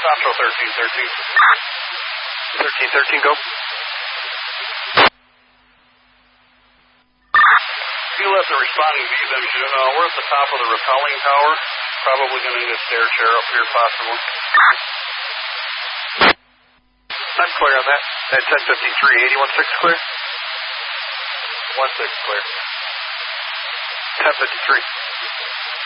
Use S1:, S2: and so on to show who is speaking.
S1: Central 1313.
S2: 1313, go.
S1: You let the responding VBIM know we're at the top of the rappelling tower. Probably going to need a stair chair up here, possibly.
S2: I'm clear on that. At 1053, 816 clear.
S1: 16 clear.
S2: 1053.